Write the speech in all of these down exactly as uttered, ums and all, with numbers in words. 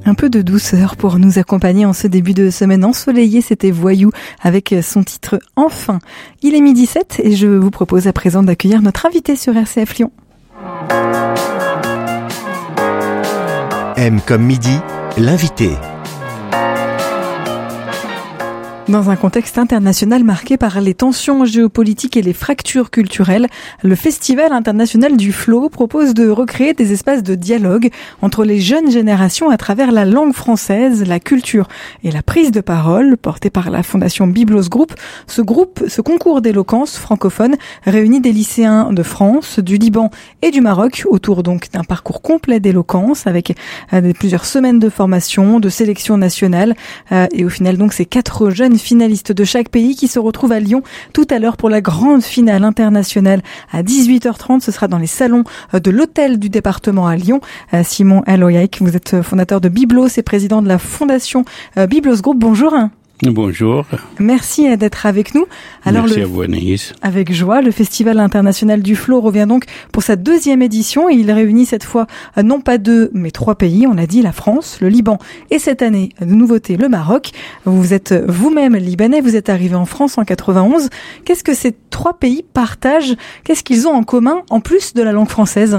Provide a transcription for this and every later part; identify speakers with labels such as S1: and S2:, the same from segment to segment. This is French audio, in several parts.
S1: Un peu de douceur pour nous accompagner en ce début de semaine ensoleillée, c'était Voyou avec son titre « Enfin ». Il est midi sept et je vous propose à présent d'accueillir notre invité sur R C F Lyon.
S2: M comme midi, l'invité.
S1: Dans un contexte international marqué par les tensions géopolitiques et les fractures culturelles, le Festival international du Flow propose de recréer des espaces de dialogue entre les jeunes générations à travers la langue française, la culture et la prise de parole. Porté par la Fondation Biblos Group, ce groupe, ce concours d'éloquence francophone réunit des lycéens de France, du Liban et du Maroc autour donc d'un parcours complet d'éloquence avec euh, plusieurs semaines de formation, de sélection nationale euh, et au final donc ces quatre jeunes finalistes de chaque pays qui se retrouvent à Lyon tout à l'heure pour la grande finale internationale à dix-huit heures trente. Ce sera dans les salons de l'hôtel du département à Lyon. Simon Eloyac, vous êtes fondateur de Biblos et président de la Fondation Biblos Group. Bonjour.
S3: Bonjour.
S1: Merci d'être avec nous.
S3: Alors Merci le, à vous Anaïs.
S1: Avec joie, le Festival international du Flow revient donc pour sa deuxième édition et il réunit cette fois non pas deux mais trois pays, on l'a dit, la France, le Liban et cette année, de nouveauté, le Maroc. Vous êtes vous-même libanais, vous êtes arrivé en France en quatre-vingt-onze. Qu'est-ce que ces trois pays partagent? Qu'est-ce qu'ils ont en commun en plus de la langue française?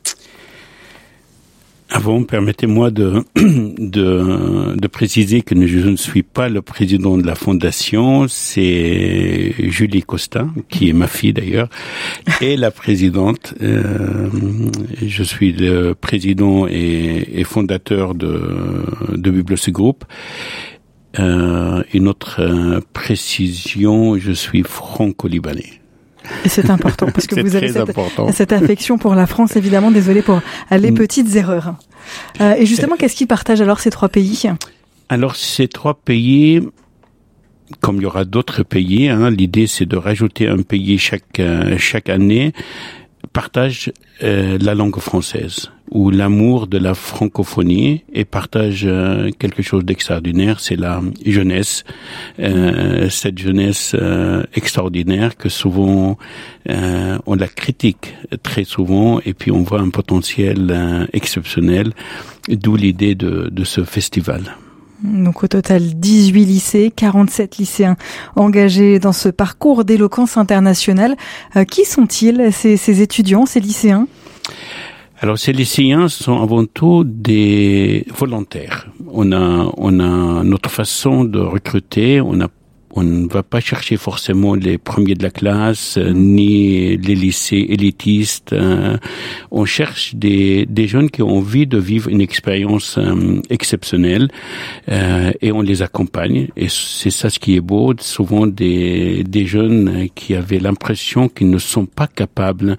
S3: Avant, permettez-moi de, de, de préciser que je ne suis pas le président de la fondation, c'est Julie Costa, qui est ma fille d'ailleurs, et la présidente. Euh, je suis le président et, et fondateur de, de Biblos Group. Euh, une autre euh, précision, je suis franco-libanais.
S1: Et c'est important parce que vous avez cette, cette affection pour la France, évidemment. Désolé pour les petites erreurs. Euh, et justement, qu'est-ce qu'ils partagent alors ces trois pays?
S3: Alors ces trois pays, comme il y aura d'autres pays, hein, l'idée c'est de rajouter un pays chaque euh, chaque année, partagent euh, la langue française ou l'amour de la francophonie et partagent euh, quelque chose d'extraordinaire, c'est la jeunesse, euh, cette jeunesse euh, extraordinaire que souvent euh, on la critique très souvent et puis on voit un potentiel euh, exceptionnel, d'où l'idée de, de ce festival.
S1: Donc au total dix-huit lycées, quarante-sept lycéens engagés dans ce parcours d'éloquence internationale. Euh, qui sont-ils, ces, ces étudiants, ces lycéens?
S3: Alors ces lycéens sont avant tout des volontaires. On a, on a notre façon de recruter, on a On ne va pas chercher forcément les premiers de la classe, euh, ni les lycées élitistes. Euh, on cherche des, des jeunes qui ont envie de vivre une expérience euh, exceptionnelle euh, et on les accompagne. Et c'est ça ce qui est beau. Souvent des, des jeunes qui avaient l'impression qu'ils ne sont pas capables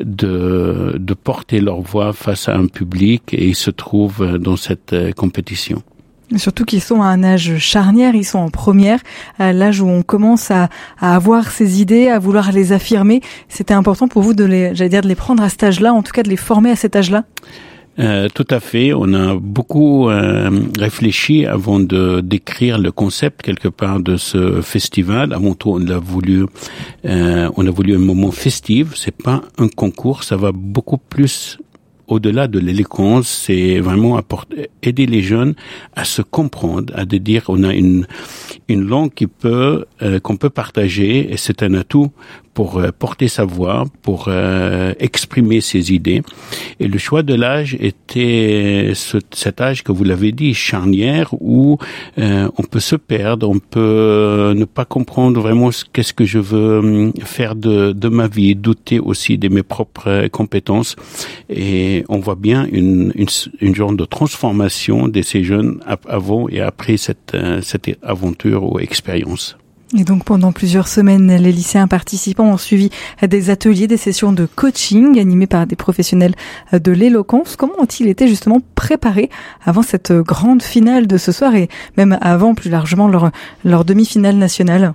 S3: de, de porter leur voix face à un public et ils se trouvent dans cette euh, compétition.
S1: Surtout qu'ils sont à un âge charnière, ils sont en première, à l'âge où on commence à, à avoir ses idées, à vouloir les affirmer. C'était important pour vous de les, j'allais dire, de les prendre à cet âge-là, en tout cas de les former à cet âge-là?
S3: Euh, tout à fait. On a beaucoup euh, réfléchi avant de d'écrire le concept quelque part de ce festival. Avant tout, on a voulu, euh, on a voulu un moment festif. C'est pas un concours, ça va beaucoup plus au-delà de l'éloquence, c'est vraiment apporter, aider les jeunes à se comprendre, à de dire on a une une langue qui peut euh, qu'on peut partager et c'est un atout pour euh, porter sa voix, pour euh, exprimer ses idées. Et le choix de l'âge était ce, cet âge que vous l'avez dit, charnière, où euh, on peut se perdre, on peut ne pas comprendre vraiment ce, qu'est-ce que je veux faire de, de ma vie, douter aussi de mes propres compétences. Et on voit bien une, une, une genre de transformation de ces jeunes avant et après cette, cette aventure ou expérience.
S1: Et donc pendant plusieurs semaines, les lycéens participants ont suivi des ateliers, des sessions de coaching animées par des professionnels de l'éloquence. Comment ont-ils été justement préparés avant cette grande finale de ce soir et même avant plus largement leur, leur demi-finale nationale?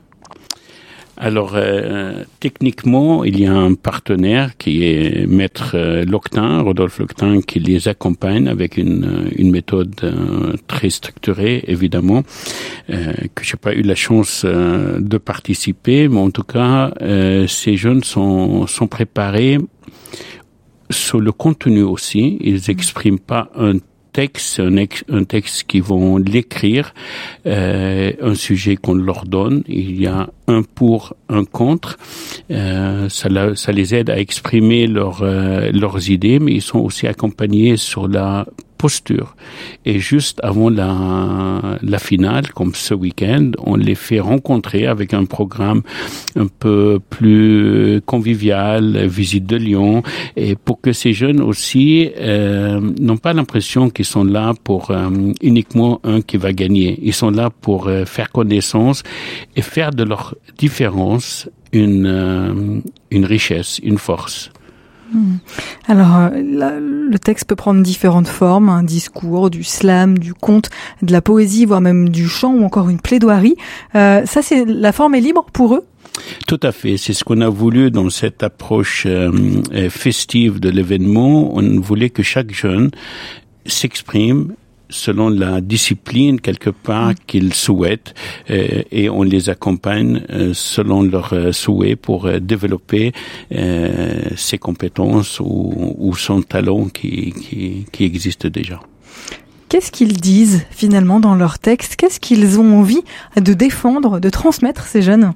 S3: Alors, euh, techniquement, il y a un partenaire qui est Maître euh, Loctin, Rodolphe Loctin, qui les accompagne avec une, une méthode euh, très structurée, évidemment, euh, que j'ai pas eu la chance euh, de participer, mais en tout cas, euh, ces jeunes sont, sont préparés sur le contenu aussi. Ils expriment pas un texte, un, ex, un texte qu'ils vont l'écrire, euh, un sujet qu'on leur donne. Il y a un pour, un contre. Euh, ça, la, ça les aide à exprimer leur, euh, leurs idées, mais ils sont aussi accompagnés sur la posture. Et juste avant la, la finale, comme ce week-end, on les fait rencontrer avec un programme un peu plus convivial, visite de Lyon, et pour que ces jeunes aussi euh, n'ont pas l'impression qu'ils sont là pour euh, uniquement un qui va gagner. Ils sont là pour euh, faire connaissance et faire de leur différence une, euh, une richesse, une force.
S1: Alors, la, le texte peut prendre différentes formes, un discours, du slam, du conte, de la poésie, voire même du chant ou encore une plaidoirie. Euh, ça, c'est la forme est libre pour eux?
S3: Tout à fait. C'est ce qu'on a voulu dans cette approche euh, festive de l'événement. On voulait que chaque jeune s'exprime selon la discipline quelque part qu'ils souhaitent euh, et on les accompagne euh, selon leurs euh, souhaits pour euh, développer euh, ses compétences ou, ou son talent qui, qui, qui existe déjà.
S1: Qu'est-ce qu'ils disent finalement dans leur texte? Qu'est-ce qu'ils ont envie de défendre, de transmettre ces jeunes?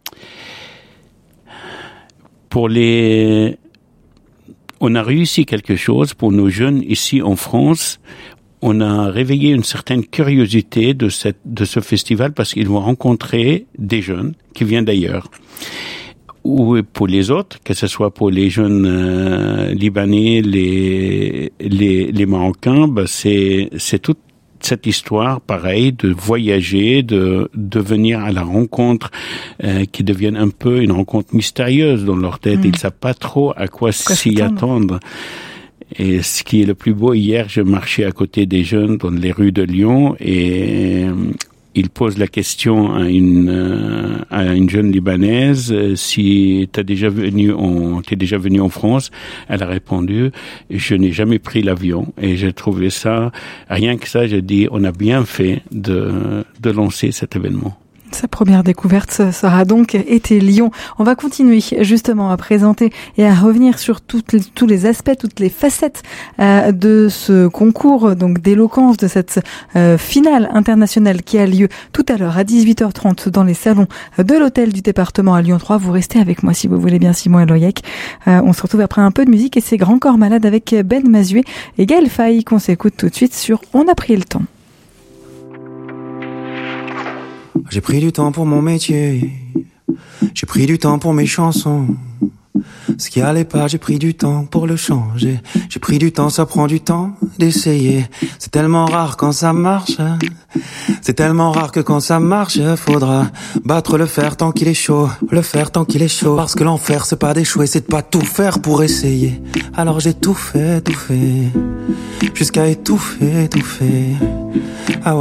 S3: Pour les... On a réussi quelque chose pour nos jeunes ici en France. On a réveillé une certaine curiosité de cette, de ce festival parce qu'ils vont rencontrer des jeunes qui viennent d'ailleurs. Ou pour les autres, que ce soit pour les jeunes euh, libanais, les, les, les Marocains, bah c'est, c'est toute cette histoire, pareil, de voyager, de, de venir à la rencontre, euh, qui devienne un peu une rencontre mystérieuse dans leur tête. Mmh. Ils ne savent pas trop à quoi, quoi s'y attendre. Et ce qui est le plus beau, hier, je marchais à côté des jeunes dans les rues de Lyon et euh, ils posent la question à une euh, à une jeune libanaise euh, si t'as déjà venu en t'es déjà venu en France. Elle a répondu je n'ai jamais pris l'avion et j'ai trouvé ça rien que ça. J'ai dit on a bien fait de de lancer cet événement.
S1: Sa première découverte sera donc été Lyon. On va continuer justement à présenter et à revenir sur toutes les, tous les aspects, toutes les facettes euh, de ce concours, donc d'éloquence, de cette euh, finale internationale qui a lieu tout à l'heure à dix-huit heures trente dans les salons de l'hôtel du département à Lyon trois. Vous restez avec moi si vous voulez bien, Simon Eloyec. Euh, on se retrouve après un peu de musique et c'est Grand Corps Malade avec Ben Mazué et Gaël Faye qu'on s'écoute tout de suite sur On a pris le temps.
S4: J'ai pris du temps pour mon métier, j'ai pris du temps pour mes chansons. Ce qui allait pas, j'ai pris du temps pour le changer. J'ai pris du temps, ça prend du temps d'essayer. C'est tellement rare quand ça marche. C'est tellement rare que quand ça marche, faudra battre le fer tant qu'il est chaud. Le fer tant qu'il est chaud. Parce que l'enfer, c'est pas d'échouer, c'est de pas tout faire pour essayer. Alors j'ai tout fait, tout fait, jusqu'à étouffer, étouffer. Ah ouais.